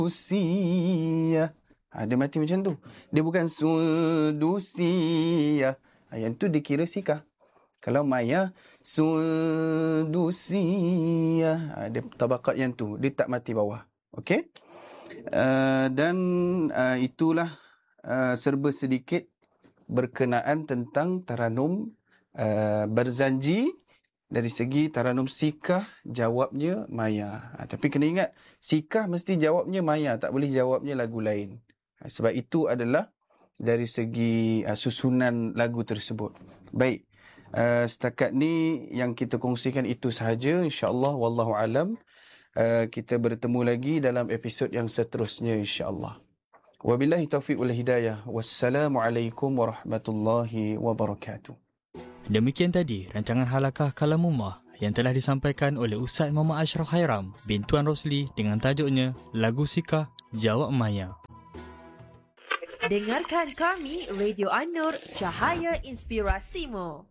Sudusiyah. Dia mati macam tu. Dia bukan sudusiyah. Yang tu dikira sikah. Kalau maya sudusiyah. Dia tabakat yang tu. Dia tak mati bawah. Okey? Dan itulah serba sedikit berkenaan tentang taranum Barzanji. Dari segi taranum sikah, jawabnya maya. Tapi kena ingat, sikah mesti jawabnya maya, tak boleh jawabnya lagu lain. Sebab itu adalah dari segi susunan lagu tersebut. Baik, setakat ni yang kita kongsikan itu sahaja, insya-Allah. Wallahu alam. Kita bertemu lagi dalam episod yang seterusnya, insya-Allah. Wabillahi taufiq wal hidayah. Wassalamualaikum warahmatullahi wabarakatuh. Demikian tadi rancangan halakah Kalamullah yang telah disampaikan oleh Ustaz Muhammad Ashraf Hairam bin Tuan Rosli dengan tajuknya Lagu Sikah Jawab Maya. Dengarkan kami Radio An-Nur, Cahaya Inspirasimu.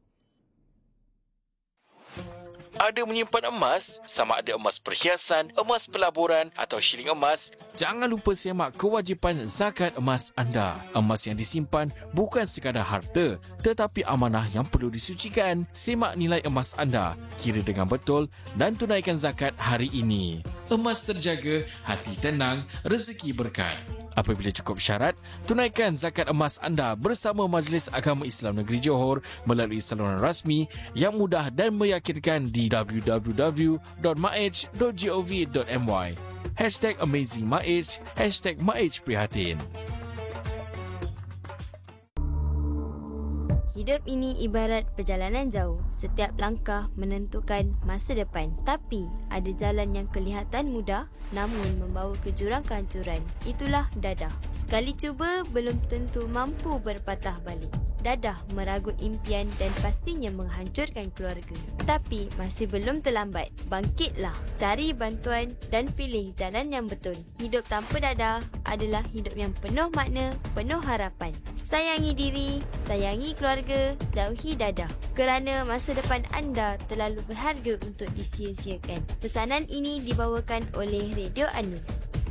Ada menyimpan emas, sama ada emas perhiasan, emas pelaburan atau shilling emas, jangan lupa semak kewajipan zakat emas anda. Emas yang disimpan bukan sekadar harta, tetapi amanah yang perlu disucikan. Semak nilai emas anda, kira dengan betul dan tunaikan zakat hari ini. Emas terjaga, hati tenang, rezeki berkat. Apabila cukup syarat, tunaikan zakat emas anda bersama Majlis Agama Islam Negeri Johor melalui saluran rasmi yang mudah dan meyakinkan di www.maij.gov.my. #AmazingMaij, #MaijPrihatin. Hidup ini ibarat perjalanan jauh. Setiap langkah menentukan masa depan. Tapi ada jalan yang kelihatan mudah namun membawa ke jurang kehancuran. Itulah dadah. Sekali cuba belum tentu mampu berpatah balik. Dadah meragut impian dan pastinya menghancurkan keluarga. Tapi masih belum terlambat. Bangkitlah, cari bantuan dan pilih jalan yang betul. Hidup tanpa dadah adalah hidup yang penuh makna, penuh harapan. Sayangi diri, sayangi keluarga, jauhi dadah. Kerana masa depan anda terlalu berharga untuk disia-siakan. Pesanan ini dibawakan oleh Radio An-Nur.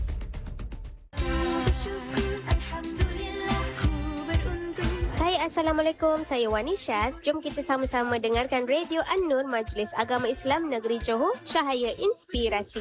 Hai, Assalamualaikum. Saya Wani Syaz. Jom kita sama-sama dengarkan Radio An-Nur, Majlis Agama Islam Negeri Johor, Cahaya Inspirasi.